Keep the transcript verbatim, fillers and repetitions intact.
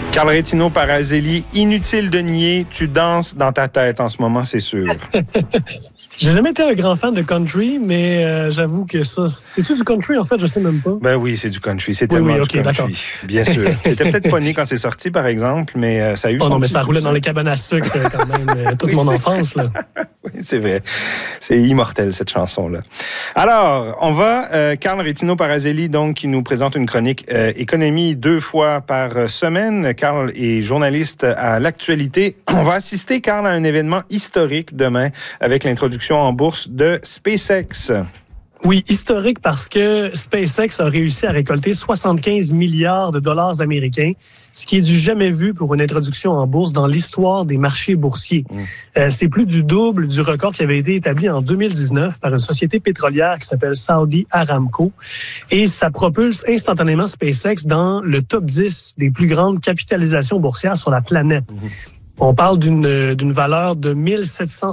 Carl Rétino Parazelli, inutile de nier, tu danses dans ta tête en ce moment, c'est sûr. J'ai jamais été un grand fan de country, mais euh, j'avoue que ça... C'est-tu du country, en fait? Je sais même pas. Ben oui, c'est du country. C'est oui, tellement oui, du okay, country. D'accord. Bien sûr. T'étais peut-être pas né quand c'est sorti, par exemple, mais euh, ça a eu oh son non, mais petit ça roulait succès. dans les cabanes à sucre quand même euh, toute oui, mon c'est... enfance, là. Oui, c'est vrai. C'est immortel, cette chanson-là. Alors, on va... Euh, Carl Rétino Parazelli, donc, qui nous présente une chronique euh, économie deux fois par semaine. Carl est journaliste à l'actualité. On va assister, Carl, à un événement historique demain avec l'introduction en bourse de SpaceX. Oui, historique parce que SpaceX a réussi à récolter soixante-quinze milliards de dollars américains, ce qui est du jamais vu pour une introduction en bourse dans l'histoire des marchés boursiers. Mmh. Euh, c'est plus du double du record qui avait été établi en deux mille dix-neuf par une société pétrolière qui s'appelle Saudi Aramco. Et ça propulse instantanément SpaceX dans le top dix des plus grandes capitalisations boursières sur la planète. Mmh. On parle d'une, d'une valeur de mille sept cent